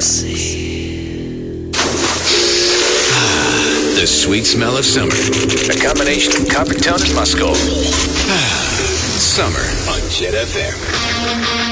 The sweet smell of summer. A combination of Coppertone and Muscle. Summer on Jet FM.